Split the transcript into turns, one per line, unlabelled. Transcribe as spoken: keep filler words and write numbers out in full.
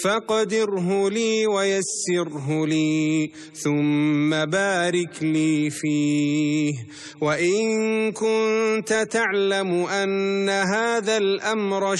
فاقدره لي ويسره لي ثم بارك لي فيه. وإن كنت تعلم أن هذا الأمر